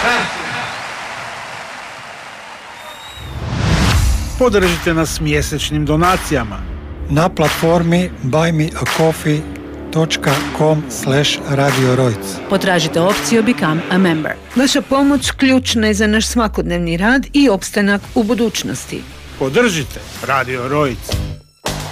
Podržite nas mjesečnim donacijama na platformi buymeacoffee.com/Radio Rojc. Potražite opciju Become a Member. Vaša pomoć ključna je za naš svakodnevni rad i opstanak u budućnosti. Podržite Radio Rojc.